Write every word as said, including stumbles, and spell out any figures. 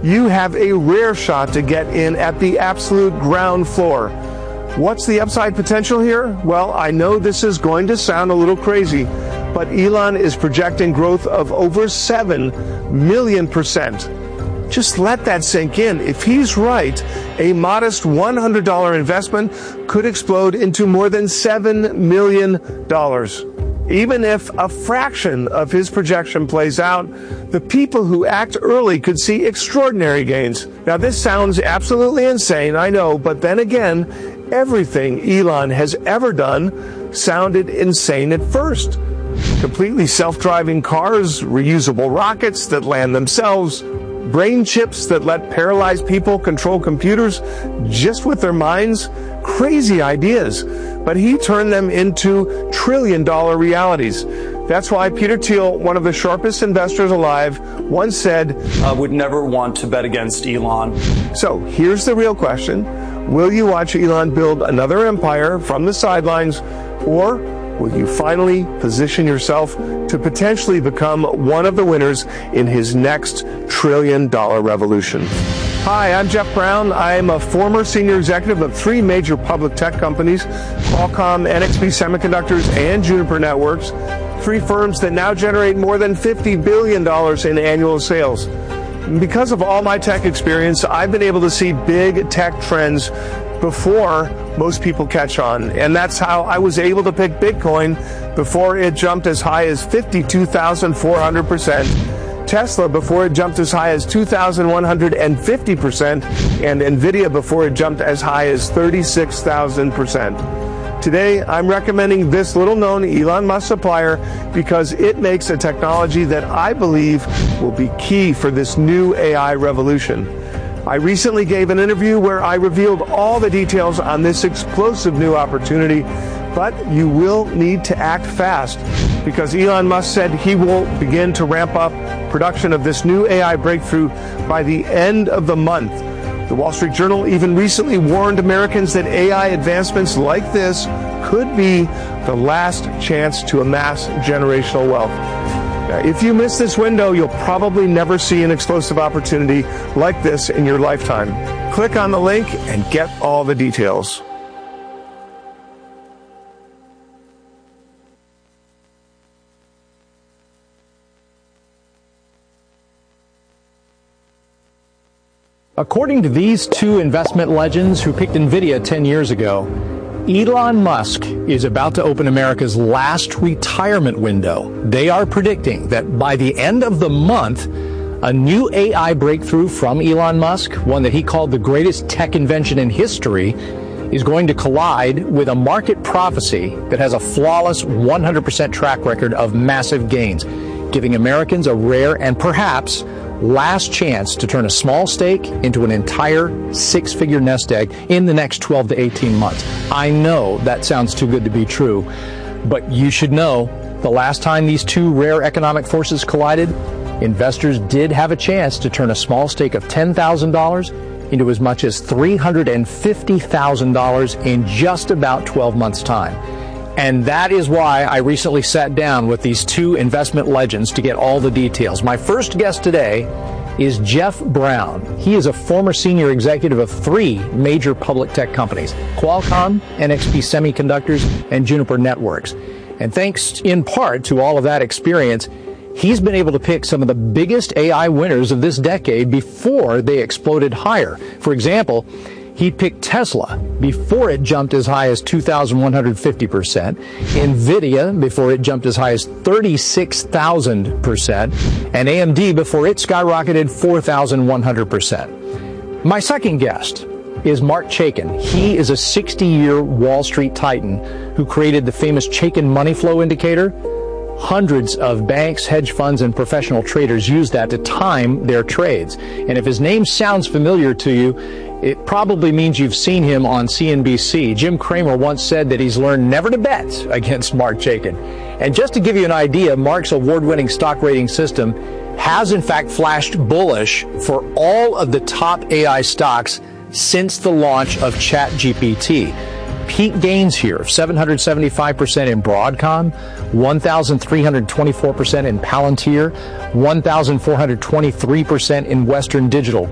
you have a rare shot to get in at the absolute ground floor. What's the upside potential here? Well, I know this is going to sound a little crazy, but Elon is projecting growth of over seven million percent. Just let that sink in. If he's right, a modest one hundred dollars investment could explode into more than seven million dollars. Even if a fraction of his projection plays out, the people who act early could see extraordinary gains. Now, this sounds absolutely insane, I know, but then again, everything Elon has ever done sounded insane at first. Completely self-driving cars, reusable rockets that land themselves, brain chips that let paralyzed people control computers just with their minds. Crazy ideas. But he turned them into trillion-dollar realities. That's why Peter Thiel, one of the sharpest investors alive, once said, I would never want to bet against Elon. So here's the real question. Will you watch Elon build another empire from the sidelines, or will you finally position yourself to potentially become one of the winners in his next trillion-dollar revolution? Hi, I'm Jeff Brown. I'm a former senior executive of three major public tech companies, Qualcomm, N X P Semiconductors, and Juniper Networks, three firms that now generate more than fifty billion dollars in annual sales. Because of all my tech experience, I've been able to see big tech trends before most people catch on. And that's how I was able to pick Bitcoin before it jumped as high as fifty-two thousand four hundred percent. Tesla before it jumped as high as two thousand one hundred fifty percent, and Nvidia before it jumped as high as thirty-six thousand percent. Today, I'm recommending this little-known Elon Musk supplier because it makes a technology that I believe will be key for this new A I revolution. I recently gave an interview where I revealed all the details on this explosive new opportunity, but you will need to act fast because Elon Musk said he will begin to ramp up production of this new A I breakthrough by the end of the month. The Wall Street Journal even recently warned Americans that A I advancements like this could be the last chance to amass generational wealth. Now, if you miss this window, you'll probably never see an explosive opportunity like this in your lifetime. Click on the link and get all the details. According to these two investment legends who picked Nvidia ten years ago, Elon Musk is about to open America's last retirement window. They are predicting that by the end of the month, a new A I breakthrough from Elon Musk, one that he called the greatest tech invention in history, is going to collide with a market prophecy that has a flawless one hundred percent track record of massive gains, giving Americans a rare and perhaps last chance to turn a small stake into an entire six-figure nest egg in the next twelve to eighteen months. I know that sounds too good to be true, but you should know the last time these two rare economic forces collided, investors did have a chance to turn a small stake of ten thousand dollars into as much as three hundred fifty thousand dollars in just about twelve months' time. And that is why I recently sat down with these two investment legends to get all the details. My first guest today is Jeff Brown. He is a former senior executive of three major public tech companies, Qualcomm, N X P Semiconductors, and Juniper Networks. And thanks in part to all of that experience, he's been able to pick some of the biggest A I winners of this decade before they exploded higher. For example, he picked Tesla before it jumped as high as two thousand one hundred fifty percent, Nvidia before it jumped as high as thirty-six thousand percent, and A M D before it skyrocketed four thousand one hundred percent. My second guest is Marc Chaikin. He is a sixty-year Wall Street titan who created the famous Chaikin money flow indicator. Hundreds of banks, hedge funds, and professional traders use that to time their trades. And if his name sounds familiar to you, it probably means you've seen him on C N B C. Jim Cramer once said that he's learned never to bet against Marc Chaikin. And just to give you an idea, Marc's award-winning stock rating system has in fact flashed bullish for all of the top A I stocks since the launch of ChatGPT. Peak gains here of seven hundred seventy-five percent in Broadcom, one thousand three hundred twenty-four percent in Palantir, one thousand four hundred twenty-three percent in Western Digital.